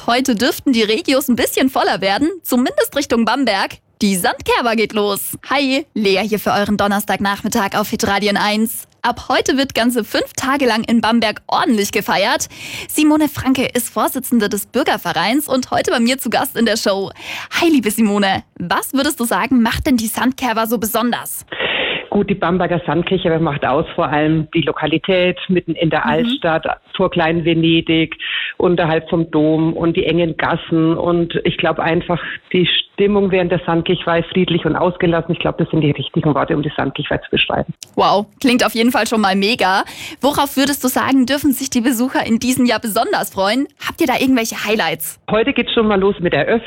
Ab heute dürften die Regios ein bisschen voller werden, zumindest Richtung Bamberg. Die Sandkerber geht los. Hi, Lea hier für euren Donnerstagnachmittag auf Hitradio 1. Ab heute wird ganze 5 Tage lang in Bamberg ordentlich gefeiert. Simone Franke ist Vorsitzende des Bürgervereins und heute bei mir zu Gast in der Show. Hi, liebe Simone, was würdest du sagen, macht denn die Sandkerber so besonders? Gut, die Bamberger Sandkirche macht aus vor allem die Lokalität mitten in der Altstadt, vor Klein-Venedig, unterhalb vom Dom und die engen Gassen. Und ich glaube einfach, die Stimmung während der Sandkirchweih friedlich und ausgelassen. Ich glaube, das sind die richtigen Worte, um die Sandkirchweih zu beschreiben. Wow, klingt auf jeden Fall schon mal mega. Worauf würdest du sagen, dürfen sich die Besucher in diesem Jahr besonders freuen? Habt ihr da irgendwelche Highlights? Heute geht's schon mal los mit der Eröffnung.